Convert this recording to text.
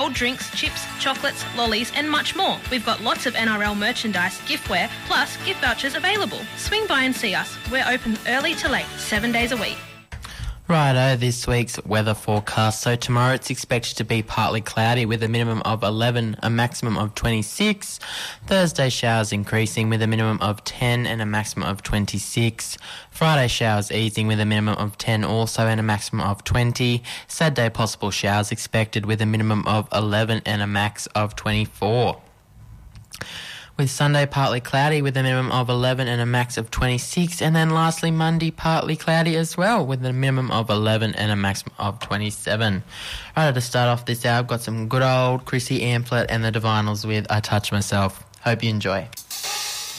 Cold drinks, chips, chocolates, lollies and much more. We've got lots of NRL merchandise, giftware, plus gift vouchers available. Swing by and see us. We're open early to late, 7 days a week. Righto, this week's weather forecast. So tomorrow it's expected to be partly cloudy with a minimum of 11, a maximum of 26. Thursday showers increasing with a minimum of 10 and a maximum of 26. Friday showers easing with a minimum of 10 also and a maximum of 20. Saturday possible showers expected with a minimum of 11 and a max of 24. With Sunday partly cloudy with a minimum of 11 and a max of 26. And then lastly, Monday partly cloudy as well with a minimum of 11 and a maximum of 27. Right, to start off this hour, I've got some good old Chrissy Amplet and the Divinals with I Touch Myself. Hope you enjoy.